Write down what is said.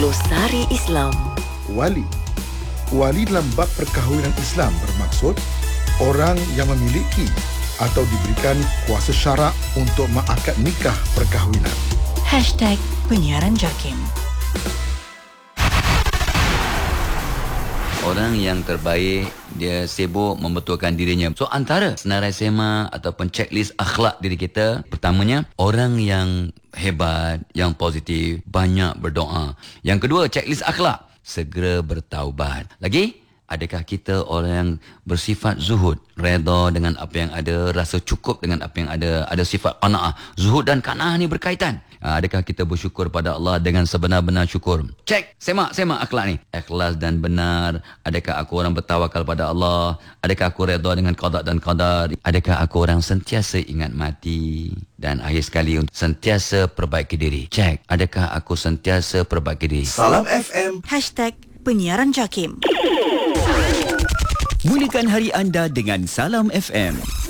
Glosari Islam. Wali. Wali dalam bab perkahwinan Islam bermaksud orang yang memiliki atau diberikan kuasa syarak untuk mengakad nikah perkahwinan. #Penyiaran JAKIM. Orang yang terbaik, dia sibuk membetulkan dirinya. So, antara senarai sema ataupun checklist akhlak diri kita, pertamanya, orang yang hebat, yang positif, banyak berdoa. Yang kedua, checklist akhlak, segera bertaubat. Lagi, adakah kita orang yang bersifat zuhud, redha dengan apa yang ada, rasa cukup dengan apa yang ada sifat qanaah. Zuhud dan qanaah ni berkaitan. Adakah kita bersyukur pada Allah dengan sebenar-benar syukur? Cek, semak akhlak ni. Ikhlas dan benar. Adakah aku orang bertawakal pada Allah? Adakah aku redha dengan qada dan qadar? Adakah aku orang sentiasa ingat mati? Dan akhir sekali, sentiasa perbaiki diri. Cek, adakah aku sentiasa perbaiki diri? Salam FM. #Penyiaran JAKIM. Mulakan hari anda dengan Salam FM.